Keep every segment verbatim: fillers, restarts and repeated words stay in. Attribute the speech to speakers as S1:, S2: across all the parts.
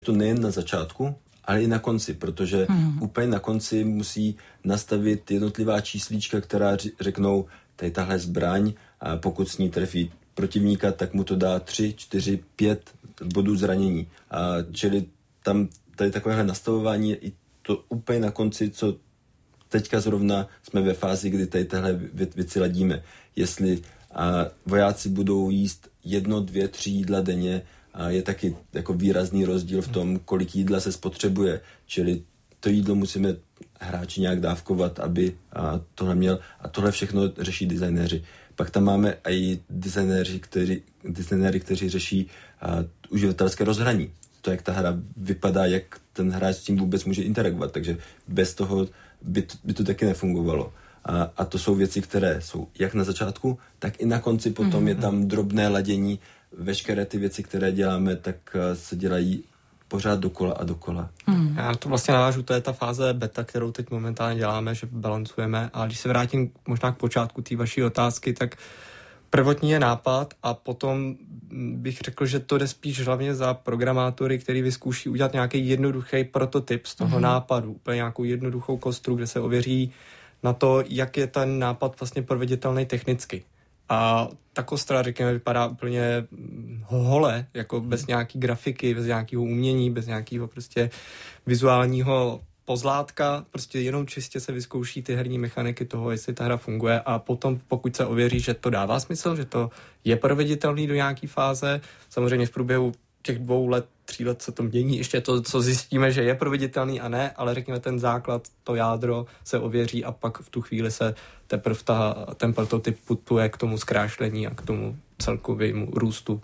S1: To nejen na začátku, ale i na konci, protože hmm. úplně na konci musí nastavit jednotlivá číslíčka, která řeknou, tady tahle zbraň, a pokud s ní trefí protivníka, tak mu to dá tři, čtyři, pět bodů zranění. A čili tam tady takovéhle nastavování je i to úplně na konci, co teďka zrovna jsme ve fázi, kdy tady tahle věci ladíme. Jestli a vojáci budou jíst jedno, dvě, tři jídla denně, a je taky jako výrazný rozdíl v tom, kolik jídla se spotřebuje. Čili to jídlo musíme hráči nějak dávkovat, aby a tohle měl. A tohle všechno řeší designéři. Pak tam máme i designéři, kteří, designéři, kteří řeší a, uživatelské rozhraní. To, jak ta hra vypadá, jak ten hráč s tím vůbec může interagovat. Takže bez toho by to, by to taky nefungovalo. A, a to jsou věci, které jsou jak na začátku, tak i na konci potom mm-hmm. je tam drobné ladění. Veškeré ty věci, které děláme, tak se dělají pořád dokola a dokola.
S2: Mm. Já to vlastně navážu, to je ta fáze beta, kterou teď momentálně děláme, že balancujeme. A když se vrátím možná k počátku té vaší otázky, tak prvotní je nápad a potom bych řekl, že to jde spíš hlavně za programátory, který vyzkouší udělat nějaký jednoduchý prototyp z toho mm. nápadu, úplně nějakou jednoduchou kostru, kde se ověří na to, jak je ten nápad vlastně proveditelný technicky. A ta kostra, řekněme, vypadá úplně hole, jako bez nějaký grafiky, bez nějakého umění, bez nějakého prostě vizuálního pozlátka, prostě jenom čistě se vyzkouší ty herní mechaniky toho, jestli ta hra funguje a potom, pokud se ověří, že to dává smysl, že to je proveditelný do nějaký fáze, samozřejmě v průběhu těch dvou let, tří let se to mění, ještě to, co zjistíme, že je proveditelný a ne, ale řekněme ten základ, to jádro se ověří a pak v tu chvíli se teprve ta, ten prototyp putuje k tomu zkrášlení a k tomu celkovému růstu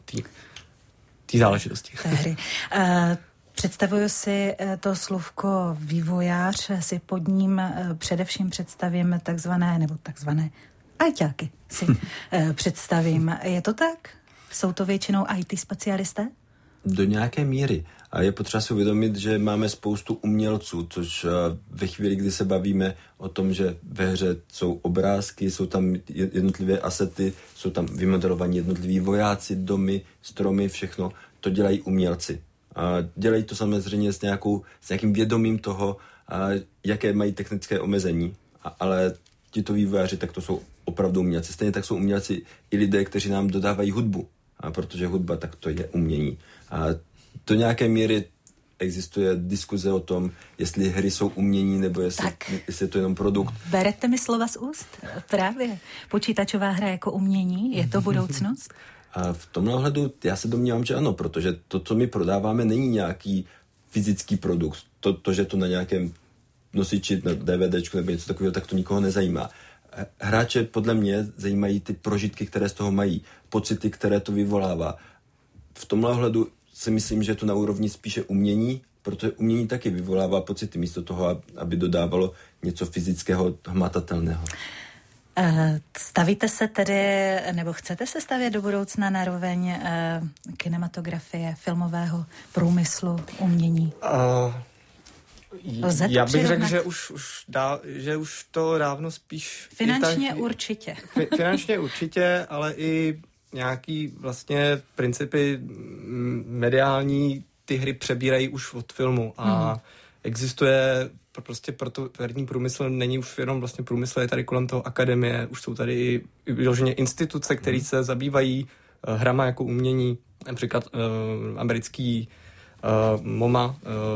S2: té záležitosti.
S3: Hry. Uh, představuju si to slovko vývojář, si pod ním především představím takzvané, nebo takzvané ajťáky si představím. Je to tak? Jsou to většinou í té specialisté?
S1: Do nějaké míry. A je potřeba si uvědomit, že máme spoustu umělců, což ve chvíli, kdy se bavíme o tom, že ve hře jsou obrázky, jsou tam jednotlivé asety, jsou tam vymodelovaní jednotliví vojáci, domy, stromy, všechno, to dělají umělci. A dělají to samozřejmě s, nějakou, s nějakým vědomím toho, a jaké mají technické omezení, a, ale tito vývojáři, tak to jsou opravdu umělci. Stejně tak jsou umělci i lidé, kteří nám dodávají hudbu. A protože hudba, tak to je umění. A do nějaké míry existuje diskuze o tom, jestli hry jsou umění, nebo jestli, jestli je to jenom produkt.
S3: Berete mi slova z úst? Právě. Počítačová hra jako umění, je to budoucnost?
S1: A v tomhle ohledu já se domnívám, že ano, protože to, co my prodáváme, není nějaký fyzický produkt. To, to že to na nějakém nosiči, na DVDčku nebo něco takového, tak to nikoho nezajímá. Hráče podle mě zajímají ty prožitky, které z toho mají, pocity, které to vyvolává. V tomhle ohledu si myslím, že je to na úrovni spíše umění, protože umění taky vyvolává pocity místo toho, aby dodávalo něco fyzického, hmatatelného.
S3: Stavíte se tedy, nebo chcete se stavět do budoucna na roveň kinematografie, filmového průmyslu, umění? Uh...
S2: Já bych řekl, že už, už dá, že už to dávno spíš...
S3: Finančně
S2: tak,
S3: určitě.
S2: Fi, finančně určitě, ale i nějaký vlastně principy mediální ty hry přebírají už od filmu a hmm. existuje prostě proto herní průmysl není už jenom vlastně průmysl, je tady kolem toho akademie, už jsou tady i vyloženě instituce, které hmm. se zabývají uh, hrama jako umění, například uh, americký Uh, MoMA,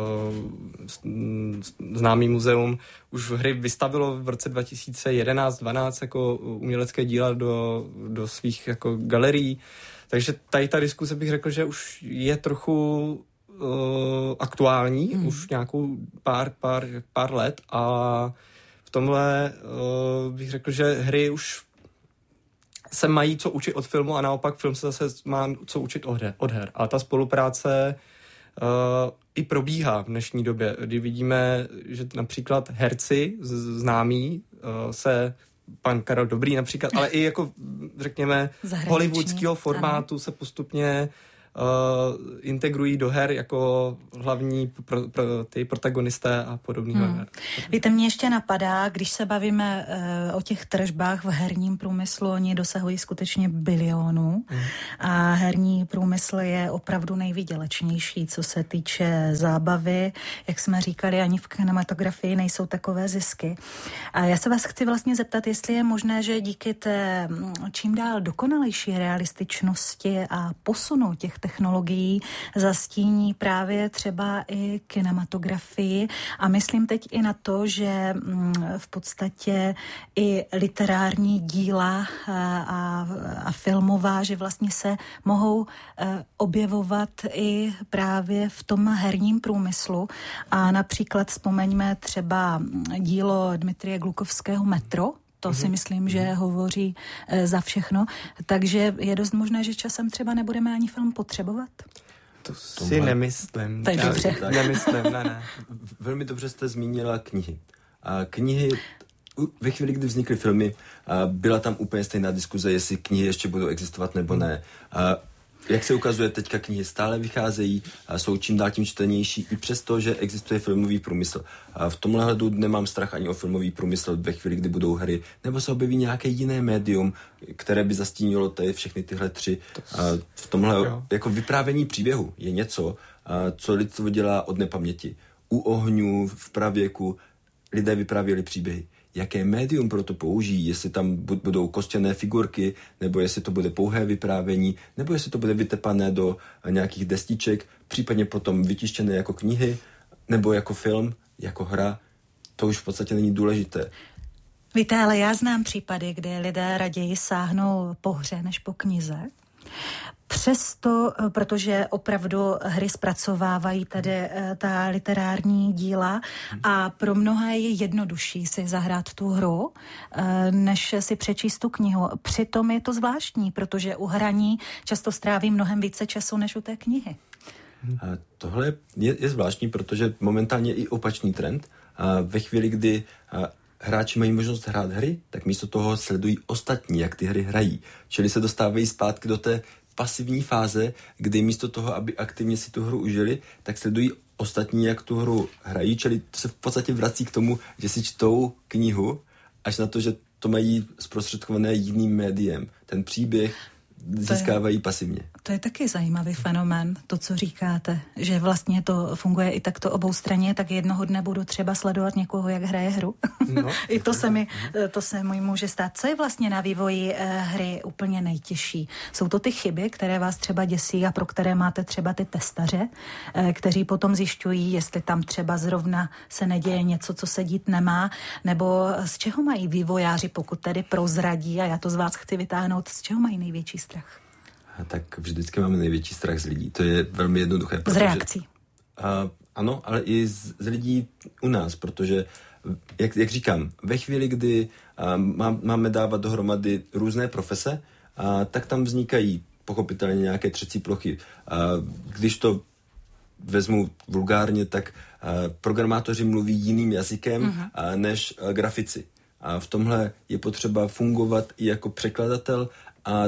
S2: uh, známý muzeum, už v hry vystavilo v roce dva tisíce jedenáct dvanáct jako umělecké díla do, do svých jako galerií. Takže tady ta diskuse bych řekl, že už je trochu uh, aktuální, mm. už nějakou pár, pár, pár let a v tomhle uh, bych řekl, že hry už se mají co učit od filmu a naopak film se zase má co učit od her. Od her. A ta spolupráce Uh, i probíhá v dnešní době, kdy vidíme, že například herci známí uh, se, pan Karel Dobrý například, ale i jako řekněme hollywoodského formátu ano. se postupně uh, integrují do her jako hlavní pro, pro, ty protagonisté a podobný. Hmm.
S3: Víte, mě ještě napadá, když se bavíme uh, o těch tržbách v herním průmyslu, oni dosahují skutečně bilionů hmm. a herní průmysl je opravdu nejvýdělečnější, co se týče zábavy. Jak jsme říkali, ani v kinematografii nejsou takové zisky. A já se vás chci vlastně zeptat, jestli je možné, že díky té čím dál dokonalejší realističnosti a posunu těch technologií zastíní právě třeba i kinematografii. A myslím teď i na to, že v podstatě i literární díla a, a filmová, že vlastně se mohou objevovat i právě v tom herním průmyslu. A například vzpomeňme třeba dílo Dmitrije Glukovského Metro. To si myslím, že hovoří e, za všechno. Takže je dost možné, že časem třeba nebudeme ani film potřebovat?
S2: To si Tomhle... nemyslím.
S3: Tak dobře.
S2: Tak, nemyslím, ne, ne.
S1: Velmi dobře jste zmínila knihy. A knihy, ve chvíli, kdy vznikly filmy, byla tam úplně stejná diskuze, jestli knihy ještě budou existovat nebo ne. A jak se ukazuje, teďka knihy stále vycházejí a jsou čím dál tím čtenější, i přesto, že existuje filmový průmysl. A v tomhle hledu nemám strach ani o filmový průmysl ve chvíli, kdy budou hry, nebo se objeví nějaké jiné médium, které by zastínilo tady všechny tyhle tři. A v tomhle jo. jako vyprávění příběhu je něco, co lidstvo dělá od nepaměti. U ohňů, v pravěku lidé vyprávěli příběhy. Jaké médium pro to použijí, jestli tam budou kostěné figurky, nebo jestli to bude pouhé vyprávění, nebo jestli to bude vytepané do nějakých destiček, případně potom vytištěné jako knihy, nebo jako film, jako hra, to už v podstatě není důležité.
S3: Víte, ale já znám případy, kdy lidé raději sáhnou po hře než po knize. Přesto, protože opravdu hry zpracovávají tady ta literární díla a pro mnohé je jednodušší si zahrát tu hru, než si přečíst tu knihu. Přitom je to zvláštní, protože u hraní často stráví mnohem více času než u té knihy.
S1: A tohle je, je zvláštní, protože momentálně je i opačný trend. A ve chvíli, kdy hráči mají možnost hrát hry, tak místo toho sledují ostatní, jak ty hry hrají. Čili se dostávají zpátky do té pasivní fáze, kdy místo toho, aby aktivně si tu hru užili, tak sledují ostatní, jak tu hru hrají, čili se v podstatě vrací k tomu, že si čtou knihu, až na to, že to mají zprostředkované jiným médiem. Ten příběh získávají pasivně.
S3: To je taky zajímavý fenomén, to, co říkáte, že vlastně to funguje i takto oboustranně, tak jednoho dne budu třeba sledovat někoho, jak hraje hru. No, I to se mi, to se mi může stát. Co je vlastně na vývoji eh, hry úplně nejtěžší? Jsou to ty chyby, které vás třeba děsí a pro které máte třeba ty testaře, eh, kteří potom zjišťují, jestli tam třeba zrovna se neděje něco, co se dít nemá, nebo z čeho mají vývojáři, pokud tedy prozradí, a já to z vás chci vytáhnout, z čeho mají největší strach?
S1: Tak vždycky máme největší strach z lidí. To je velmi jednoduché.
S3: Protože, z reakcí.
S1: A, ano, ale i z, z lidí u nás, protože, jak, jak říkám, ve chvíli, kdy a, má, máme dávat dohromady různé profese, a, tak tam vznikají pochopitelně nějaké třecí plochy. A, když to vezmu vulgárně, tak a, programátoři mluví jiným jazykem uh-huh. a, než a, grafici. A v tomhle je potřeba fungovat i jako překladatel a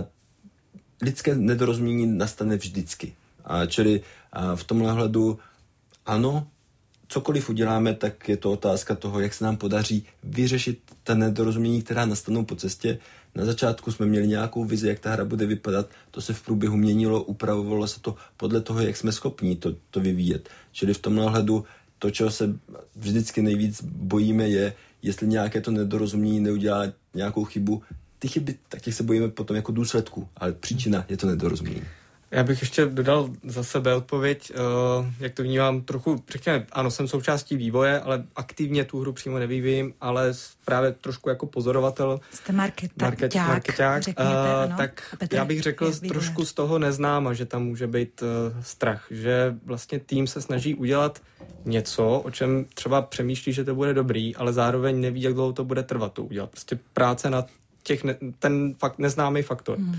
S1: lidské nedorozumění nastane vždycky. A čili a v tomhle hledu ano, cokoliv uděláme, tak je to otázka toho, jak se nám podaří vyřešit ta nedorozumění, která nastanou po cestě. Na začátku jsme měli nějakou vizi, jak ta hra bude vypadat, to se v průběhu měnilo, upravovalo se to podle toho, jak jsme schopni to, to vyvíjet. Čili v tomhle hledu to, čeho se vždycky nejvíc bojíme, je, jestli nějaké to nedorozumění neudělá nějakou chybu. Ty chyby, tak těch se bojíme potom jako důsledku, ale příčina je to nedorozumění.
S2: Já bych ještě dodal za sebe odpověď, uh, jak to vnímám trochu, řekněme, ano, jsem součástí vývoje, ale aktivně tu hru přímo nevyvíjím, ale právě trošku jako pozorovatel.
S3: Jste marketák,
S2: market, marketák
S3: řekněte,
S2: uh,
S3: ano.
S2: Tak já bych řekl, trošku z toho neznáma, že tam může být uh, strach, že vlastně tým se snaží udělat něco, o čem třeba přemýšlí, že to bude dobrý, ale zároveň neví, jak dlouho to bude trvat to udělat. Prostě práce na těch ne, ten fakt neznámý faktor. Hmm.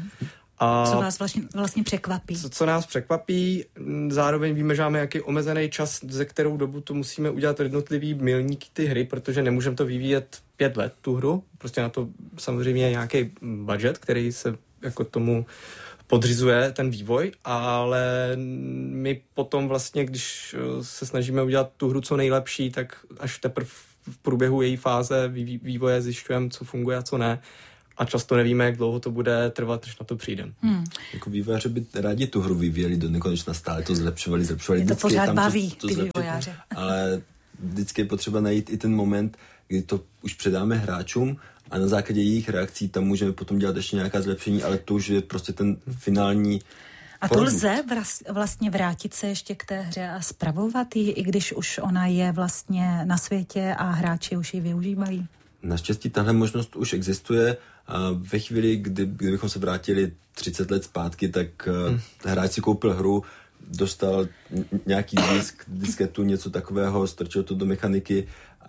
S3: A co vás vlastně, vlastně překvapí?
S2: Co, co nás překvapí, zároveň víme, že máme nějaký omezený čas, ze kterou dobu to musíme udělat jednotlivý milníky ty hry, protože nemůžeme to vyvíjet pět let, tu hru. Prostě na to samozřejmě je nějaký budget, který se jako tomu podřizuje ten vývoj, ale my potom vlastně, když se snažíme udělat tu hru co nejlepší, tak až teprve v průběhu její fáze vývoje zjišťujeme, co funguje a co ne. A často nevíme, jak dlouho to bude trvat, než na to přijdeme. Hmm.
S1: Jako vývojáři by rádi tu hru vyvíjeli do nekonečna, stále to zlepšovali, zlepšovali.
S3: Je to
S1: vždycky
S3: pořád
S1: tam
S3: baví,
S1: to, to
S3: ty
S1: zlepšit,
S3: vývojáře.
S1: Ale vždycky je potřeba najít i ten moment, kdy to už předáme hráčům a na základě jejich reakcí tam můžeme potom dělat ještě nějaká zlepšení, ale to už je prostě ten finální
S3: A to
S1: produkt.
S3: lze vlastně vrátit se ještě k té hře a spravovat ji, i když už ona je vlastně na světě a hráči už ji využívají?
S1: Naštěstí tahle možnost už existuje a ve chvíli, kdy, kdybychom se vrátili třicet let zpátky, tak hmm. hráč si koupil hru, dostal nějaký disk, disketu, něco takového, strčil to do mechaniky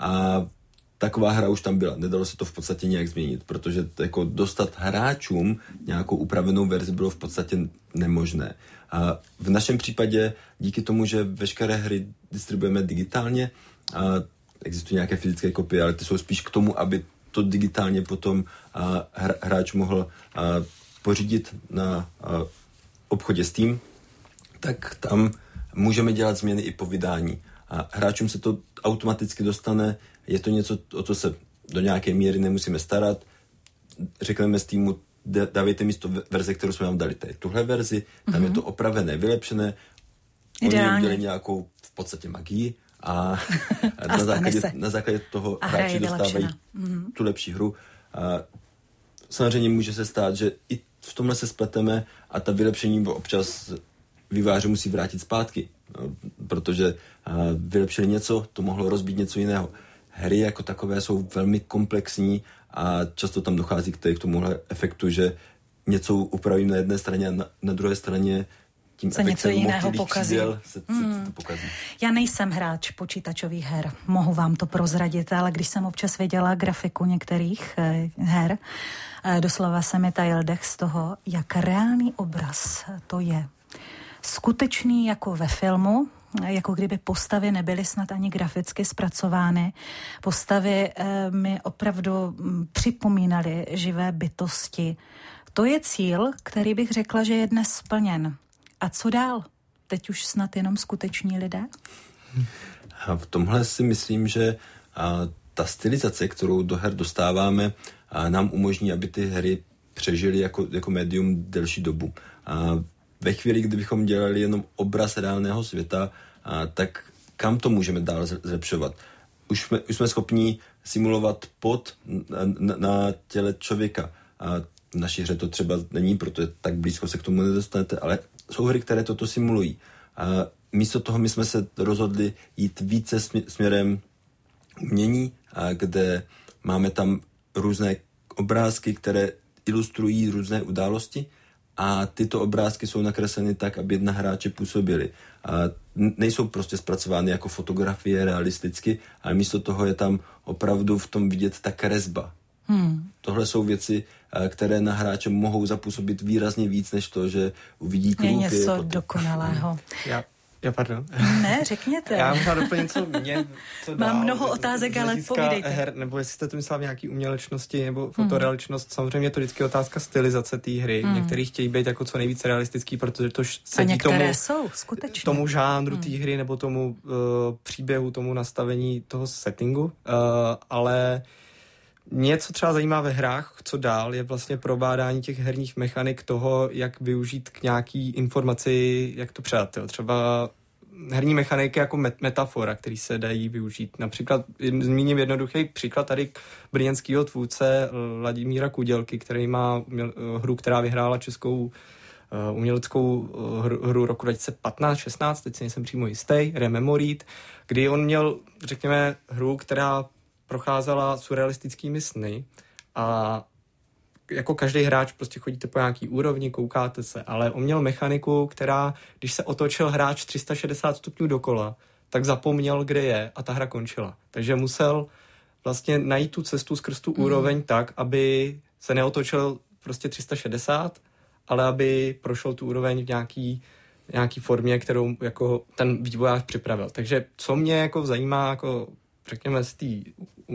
S1: a taková hra už tam byla. Nedalo se to v podstatě nějak změnit, protože jako dostat hráčům nějakou upravenou verzi bylo v podstatě nemožné. A v našem případě, díky tomu, že veškeré hry distribuujeme digitálně, a existují nějaké fyzické kopie, ale ty jsou spíš k tomu, aby to digitálně potom a, hráč mohl a, pořídit na a, obchodě Steam, tak tam můžeme dělat změny i po vydání. A hráčům se to automaticky dostane, je to něco, o co se do nějaké míry nemusíme starat. Řekneme Steamu, dávejte místo verze, kterou jsme vám dali. Tady tuhle verzi, tam mm-hmm. je to opravené, vylepšené.
S3: Ideálně.
S1: Oni udělali nějakou v podstatě magii a, a na, základě, na základě toho
S3: a
S1: hráči dostávají mm-hmm. tu lepší hru. A samozřejmě může se stát, že i v tomhle se spleteme a ta vylepšení občas vývojáři musí vrátit zpátky, no, protože vylepšili něco, to mohlo rozbít něco jiného. Hry jako takové jsou velmi komplexní a často tam dochází k, k tomuhle efektu, že něco upravím na jedné straně a na, na druhé straně tím
S3: se něco jiného pokazí.
S1: Příděl, se, hmm. se to pokazí.
S3: Já nejsem hráč počítačových her, mohu vám to prozradit, ale když jsem občas viděla grafiku některých eh, her, eh, doslova se mi tajil dech z toho, jak reálný obraz to je. Skutečný jako ve filmu, jako kdyby postavy nebyly snad ani graficky zpracovány. Postavy eh, mi opravdu připomínaly živé bytosti. To je cíl, který bych řekla, že je dnes splněn. A co dál? Teď už snad jenom skuteční lidé?
S1: A v tomhle si myslím, že a, ta stylizace, kterou do her dostáváme, a, nám umožní, aby ty hry přežily jako, jako médium delší dobu. A ve chvíli, kdybychom dělali jenom obraz reálného světa, a, tak kam to můžeme dál zlepšovat? Už jsme, už jsme schopni simulovat pot na, na, na těle člověka. A v naší hře to třeba není, protože tak blízko se k tomu nedostanete, ale jsou hry, které toto simulují. A místo toho my jsme se rozhodli jít více směrem umění, a kde máme tam různé obrázky, které ilustrují různé události a tyto obrázky jsou nakresleny tak, aby na hráče působily. A nejsou prostě zpracovány jako fotografie realisticky, ale místo toho je tam opravdu v tom vidět ta kresba. Hmm. Tohle jsou věci, které na hráče mohou zapůsobit výrazně víc, než to, že uvidí krůky.
S3: Je něco
S1: potom
S3: dokonalého.
S2: Já, já pardon.
S3: Ne, řekněte.
S2: Já možná doplním, co mě co dál.
S3: Mám mnoho otázek, ale povídejte.
S2: Her, nebo jestli jste to myslela v nějaký umělečnosti nebo fotorealičnost, hmm. samozřejmě je to vždycky otázka stylizace té hry. Hmm. Některý chtějí být jako co nejvíc realistický, protože to sedí tomu,
S3: jsou, skutečně.
S2: tomu žánru
S3: hmm.
S2: té hry nebo tomu uh, příběhu, tomu nastavení toho settingu, uh, ale mě, co třeba zajímá ve hrách, co dál, je vlastně probádání těch herních mechanik toho, jak využít k nějaký informaci, jak to předat. Jo. Třeba herní mechaniky jako met- metafora, který se dají využít. Například zmíním jednoduchý příklad tady brněnského tvůrce Vladimíra Kudělky, který má uměl, hru, která vyhrála českou uh, uměleckou uh, hru, hru roku dva tisíce patnáct šestnáct, teď si nejsem přímo jistý, Rememorit, kdy on měl, řekněme, hru, která procházela surrealistickými sny a jako každý hráč prostě chodíte po nějaký úrovni, koukáte se, ale on měl mechaniku, která, když se otočil hráč tři sta šedesát stupňů dokola, tak zapomněl, kde je a ta hra končila. Takže musel vlastně najít tu cestu skrz tu úroveň mm. tak, aby se neotočil prostě tři sta šedesát, ale aby prošel tu úroveň v nějaký, nějaký formě, kterou jako ten vývojář připravil. Takže co mě jako zajímá jako řekněme z té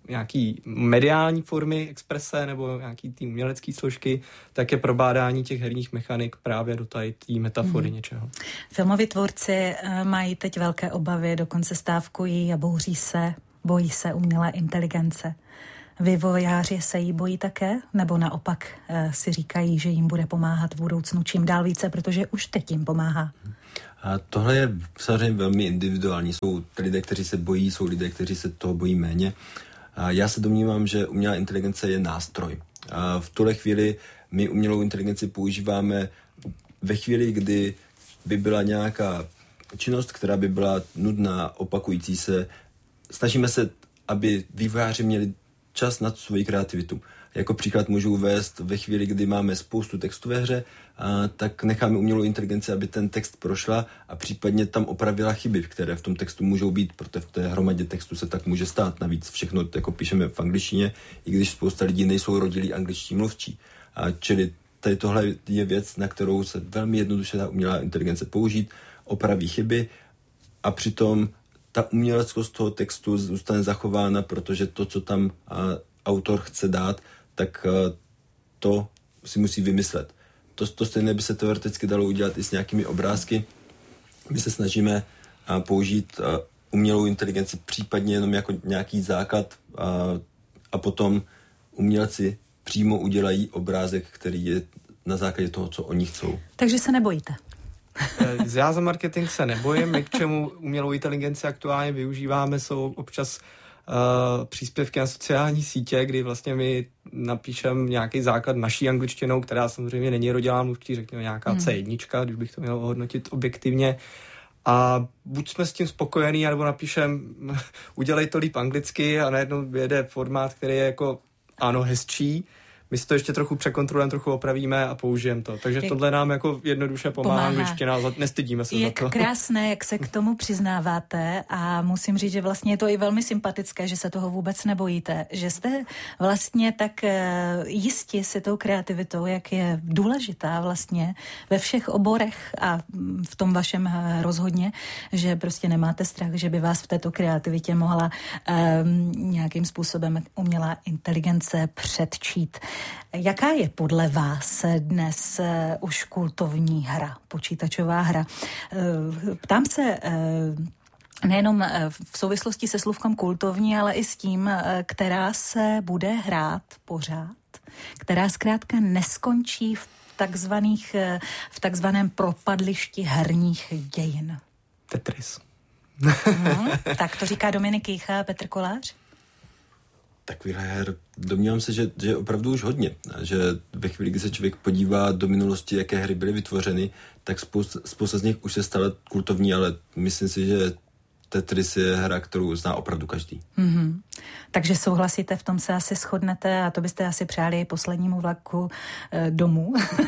S2: nějaký mediální formy exprese nebo nějaký tý umělecký složky, tak je probádání těch herních mechanik právě do té metafory mm. něčeho.
S3: Filmoví tvůrci mají teď velké obavy, dokonce stávkují a bouří se, bojí se umělé inteligence. Vývojáři se jí bojí také, nebo naopak si říkají, že jim bude pomáhat v budoucnu čím dál více, protože už teď jim pomáhá?
S1: A tohle je samozřejmě velmi individuální. Jsou lidé, kteří se bojí, jsou lidé, kteří se toho bojí méně. A já se domnívám, že umělá inteligence je nástroj. A v tuhle chvíli my umělou inteligenci používáme ve chvíli, kdy by byla nějaká činnost, která by byla nudná, opakující se. Snažíme se, aby vývojáři měli čas na svoji kreativitu. Jako příklad můžu uvést ve chvíli, kdy máme spoustu textu ve hře, a tak necháme umělou inteligenci, aby ten text prošla a případně tam opravila chyby, které v tom textu můžou být, protože v té hromadě textu se tak může stát. Navíc všechno jako píšeme v angličtině, i když spousta lidí nejsou rodilí angličtí mluvčí. A čili tady tohle je věc, na kterou se velmi jednoduše dá umělá inteligence použít, opraví chyby a přitom ta uměleckost toho textu zůstane zachována, protože to, co tam a, autor chce dát, tak a, to si musí vymyslet. To, to stejné by se teoreticky dalo udělat i s nějakými obrázky. My se snažíme a, použít a, umělou inteligenci případně jenom jako nějaký základ a, a potom umělci přímo udělají obrázek, který je na základě toho, co oni chcou.
S3: Takže se nebojíte?
S2: Já za marketing se nebojím, my k čemu umělou inteligenci aktuálně využíváme, jsou občas uh, příspěvky na sociální sítě, kdy vlastně my napíšem nějaký základ naší angličtinou, která samozřejmě není rodilá mluvčí, řekněme nějaká hmm. C jedna, když bych to měl ohodnotit objektivně. A buď jsme s tím spokojení, anebo napíšem udělej to líp anglicky a najednou vyjede formát, který je jako ano, hezčí. My si to ještě trochu překontrolujeme, trochu opravíme a použijeme to. Takže jak tohle nám jako jednoduše pomáhá angličtina, nestydíme se
S3: jak
S2: za to.
S3: Krásné, jak se k tomu přiznáváte a musím říct, že vlastně je to i velmi sympatické, že se toho vůbec nebojíte, že jste vlastně tak jistí si tou kreativitou, jak je důležitá vlastně ve všech oborech a v tom vašem rozhodně, že prostě nemáte strach, že by vás v této kreativitě mohla um, nějakým způsobem umělá inteligence předčít. Jaká je podle vás dnes uh, už kultovní hra, počítačová hra? Uh, ptám se uh, nejenom uh, v souvislosti se slůvkem kultovní, ale i s tím, uh, která se bude hrát pořád, která zkrátka neskončí v takzvaných, uh, v takzvaném propadlišti herních dějin.
S2: Tetris.
S3: Hmm, tak to říká Dominik Jejcha a Petr Kolář?
S1: Takovýhle her, domnívám se, že, že je opravdu už hodně. Že ve chvíli, kdy se člověk podívá do minulosti, jaké hry byly vytvořeny, tak spousta, spousta z nich už se stala kultovní, ale myslím si, že Tetris je hra, kterou zná opravdu každý. Mm-hmm.
S3: Takže souhlasíte, v tom se asi shodnete a to byste asi přáli poslednímu vlaku e, domů,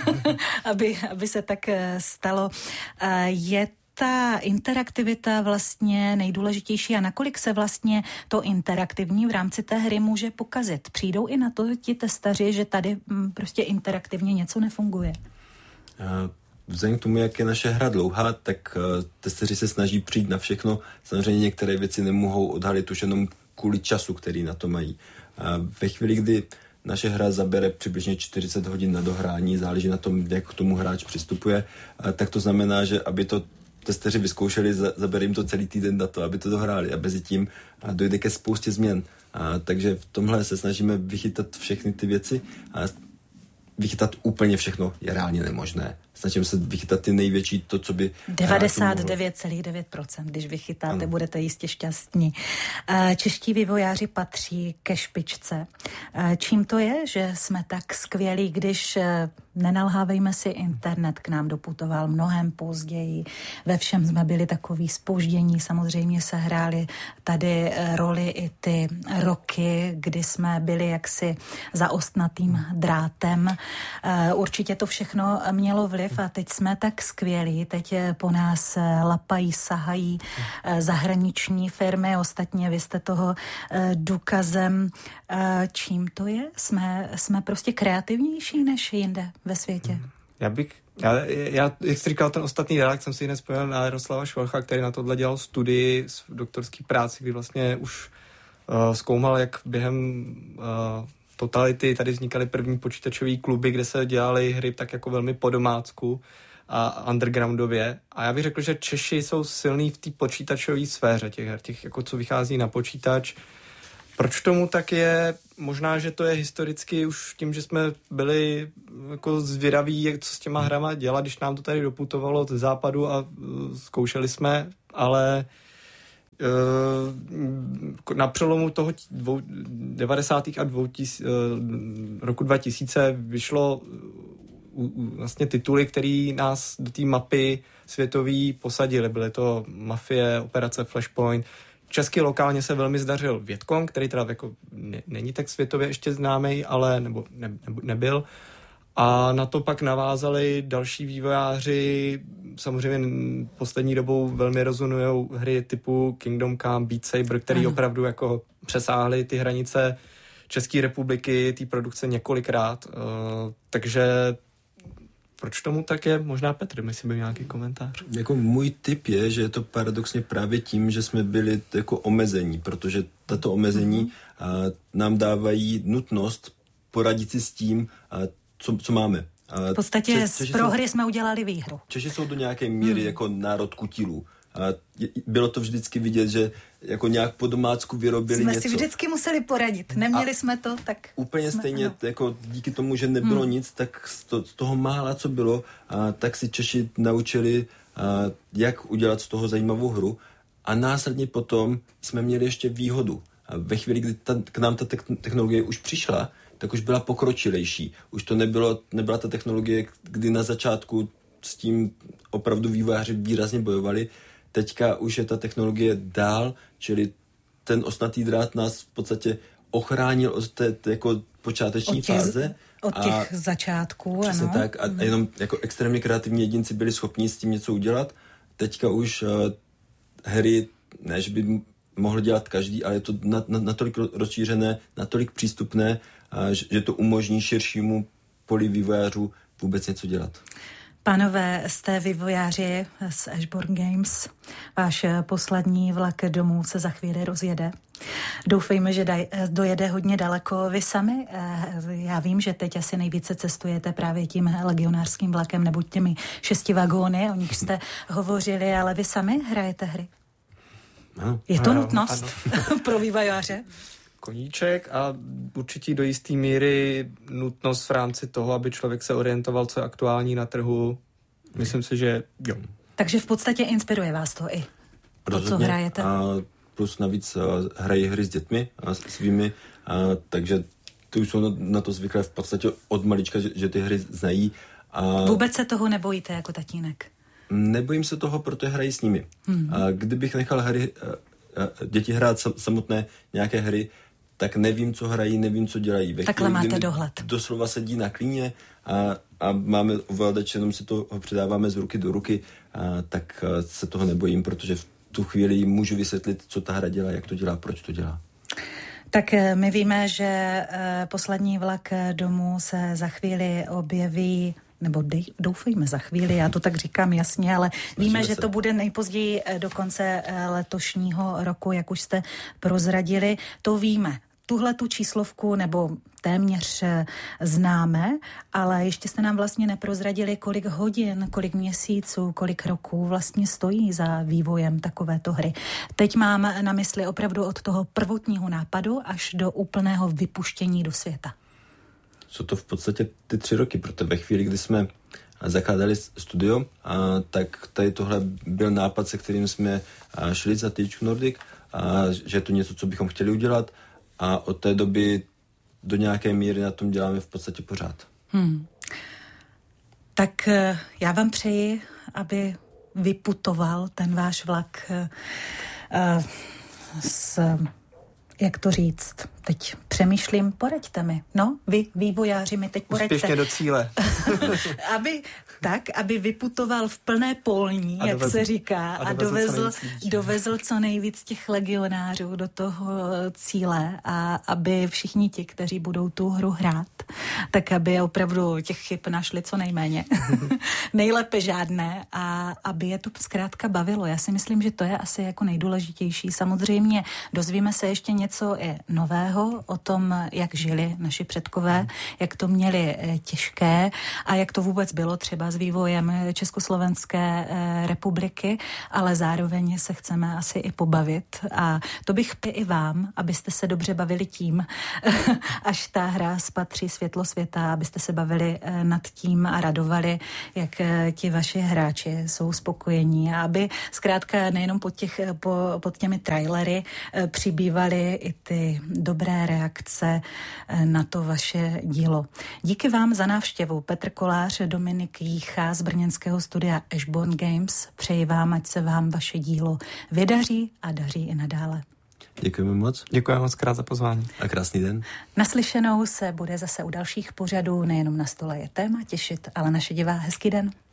S3: aby, aby se tak e, stalo. E, je ta interaktivita vlastně nejdůležitější a nakolik se vlastně to interaktivní v rámci té hry může pokazit? Přijdou i na to ti testaři, že tady m, prostě interaktivně něco nefunguje?
S1: Vzhledem k tomu, jak je naše hra dlouhá, tak uh, testeři se snaží přijít na všechno. Samozřejmě některé věci nemohou odhalit už jenom kvůli času, který na to mají. Uh, ve chvíli, kdy naše hra zabere přibližně čtyřicet hodin na dohrání, záleží na tom, jak k tomu hráč přistupuje, uh, tak to znamená, že aby to testeři vyzkoušeli, zabere jim to celý týden na to, aby to dohráli a mezi tím uh, dojde ke spoustě změn. Uh, takže v tomhle se snažíme vychytat všechny ty věci a vychytat úplně všechno je reálně nemožné. Snažím se vychytat ty největší, to, co by...
S3: devadesát devět celá devět procent, když vychytáte, ano. Budete jistě šťastní. Čeští vývojáři patří ke špičce. Čím to je, že jsme tak skvělí, když, nenalhávejme si, internet k nám doputoval mnohem později. Ve všem jsme byli takový zpoždění, samozřejmě se hráli tady roli i ty roky, kdy jsme byli jaksi za ostnatým drátem. Určitě to všechno mělo vliv a teď jsme tak skvělí, teď po nás lapají, sahají zahraniční firmy, ostatně vy jste toho důkazem. Čím to je? Jsme, jsme prostě kreativnější než jinde ve světě.
S2: Já bych, já, já jak jsi říkal ten ostatní dálek, jsem si hned vzpomněl na Jaroslava Švorcha, který na tohle dělal studii v doktorský práci, kdy vlastně už uh, zkoumal, jak během uh, totality tady vznikaly první počítačové kluby, kde se dělaly hry tak jako velmi po domácku a undergroundově. A já bych řekl, že Češi jsou silní v té počítačové sféře těch her, těch jako co vychází na počítač. Proč tomu tak je? Možná, že to je historicky už tím, že jsme byli jako zvědaví, jak co s těma hrama dělat, když nám to tady doputovalo ze západu a uh, zkoušeli jsme, ale uh, na přelomu toho dvou, devadesátých a dvou tis, uh, roku dva tisíce vyšlo uh, uh, vlastně tituly, které nás do té mapy světový posadily. Byly to Mafie, Operace Flashpoint. Česky lokálně se velmi zdařil Vietcong, který teda jako ne, není tak světově ještě známý, ale nebo ne, ne, nebyl. A na to pak navázali další vývojáři. Samozřejmě poslední dobou velmi rezonujou hry typu Kingdom Come, Beat Saber, který ano. opravdu jako přesáhly ty hranice České republiky, té produkce několikrát. Uh, takže proč tomu tak je? Možná Petr, myslím, by nějaký komentář.
S1: Jako můj tip je, že je to paradoxně právě tím, že jsme byli jako omezení, protože tato omezení mm-hmm. a, nám dávají nutnost poradit si s tím, a, co, co máme. A
S3: v podstatě
S1: Če-
S3: z prohry jsou, jsme udělali výhru.
S1: Češi jsou do nějaké míry mm. jako národ kutilů. A bylo to vždycky vidět, že jako nějak po domácku vyrobili
S3: jsme
S1: něco.
S3: Jsme si vždycky museli poradit. Neměli a jsme to, tak...
S1: Úplně
S3: jsme,
S1: stejně,
S3: ano.
S1: jako díky tomu, že nebylo hmm. nic, tak z, to, z toho mála, co bylo, a, tak si Češi naučili, a, jak udělat z toho zajímavou hru. A následně potom jsme měli ještě výhodu. A ve chvíli, kdy ta, k nám ta technologie už přišla, tak už byla pokročilejší. Už to nebylo, nebyla ta technologie, kdy na začátku s tím opravdu vývojáři výrazně bojovali. Teďka už je ta technologie dál, čili ten ostnatý drát nás v podstatě ochránil od té, té jako počáteční
S3: od těch,
S1: fáze.
S3: Od těch a začátků,
S1: přesně
S3: ano.
S1: tak. A, a jenom jako extrémně kreativní jedinci byli schopni s tím něco udělat. Teďka už uh, hry, ne, že by mohl dělat každý, ale je to na, na, natolik rozšířené, natolik přístupné, uh, že, že to umožní širšímu poli vývojářů vůbec něco dělat.
S3: Pánové, jste vývojáři z Ashborn Games. Váš poslední vlak domů se za chvíli rozjede. Doufejme, že daj, dojede hodně daleko. Vy sami, já vím, že teď asi nejvíce cestujete právě tím legionářským vlakem nebo těmi šesti vagóny, o nich jste hovořili, ale vy sami hrajete hry.
S1: Ano.
S3: Je to
S2: ano,
S3: nutnost
S2: ano.
S3: pro vývojáře?
S2: Koníček a určitě do jisté míry nutnost v rámci toho, aby člověk se orientoval, co je aktuální na trhu. Myslím si, že jo.
S3: Takže v podstatě inspiruje vás to i to,
S1: rozhodně,
S3: co hrajete.
S1: A plus navíc uh, hrají hry s dětmi a svými, a, takže ty už jsou na, na to zvyklé v podstatě od malička, že, že ty hry znají. A
S3: vůbec se toho nebojíte jako tatínek?
S1: Nebojím se toho, protože hrají s nimi. Hmm. A kdybych nechal hry, uh, uh, děti hrát sam, samotné nějaké hry, tak nevím, co hrají, nevím, co dělají. Ve
S3: Takhle
S1: chvíli,
S3: máte dohled.
S1: Doslova sedí na klíně a, a máme ovladač, jenom si to předáváme z ruky do ruky, a, tak a, se toho nebojím, protože v tu chvíli můžu vysvětlit, co ta hra dělá, jak to dělá, proč to dělá.
S3: Tak my víme, že poslední vlak domů se za chvíli objeví, nebo dej, doufejme za chvíli, já to tak říkám jasně, ale víme, Snažíme že se. To bude nejpozději do konce letošního roku, jak už jste prozradili, to víme. Tuhle tu číslovku nebo téměř známe, ale ještě jste nám vlastně neprozradili, kolik hodin, kolik měsíců, kolik roků vlastně stojí za vývojem takovéto hry. Teď mám na mysli opravdu od toho prvotního nápadu až do úplného vypuštění do světa.
S1: Jsou to v podstatě ty tři roky, protože ve chvíli, kdy jsme zakládali studio, a tak tady tohle byl nápad, se kterým jsme šli za T H Q Nordic, a že je to něco, co bychom chtěli udělat, a od té doby do nějaké míry na tom děláme v podstatě pořád. Hmm.
S3: Tak já vám přeji, aby vyputoval ten váš vlak uh, s, jak to říct, teď přemýšlím, poraďte mi. No, vy, vývojáři, mi teď poraďte.
S2: Úspěšně do cíle.
S3: aby, tak, aby vyputoval v plné polní, a jak dovezl, se říká, a, a dovezl, dovezl, co dovezl co nejvíc těch legionářů do toho cíle a aby všichni ti, kteří budou tu hru hrát, tak aby opravdu těch chyb našli co nejméně. Nejlépe žádné a aby je to zkrátka bavilo. Já si myslím, že to je asi jako nejdůležitější. Samozřejmě dozvíme se ještě něco i nového o tom, jak žili naši předkové, jak to měli těžké a jak to vůbec bylo třeba s vývojem Československé republiky, ale zároveň se chceme asi i pobavit a to bych i vám, abyste se dobře bavili tím, až ta hra spatří světlo světa, abyste se bavili nad tím a radovali, jak ti vaši hráči jsou spokojení a aby zkrátka nejenom pod, těch, po, pod těmi trailery přibývaly i ty dobré reakce na to vaše dílo. Díky vám za návštěvu. Petr Kolář, Dominik Jícha z brněnského studia Ashbourne Games. Přeji vám, ať se vám vaše dílo vydaří a daří i nadále.
S1: Děkujeme moc.
S2: Děkujeme moc krát za pozvání.
S1: A krásný den.
S3: Naslyšenou se bude zase u dalších pořadů, nejenom Na stole je téma těšit, ale naše divá. Hezký den.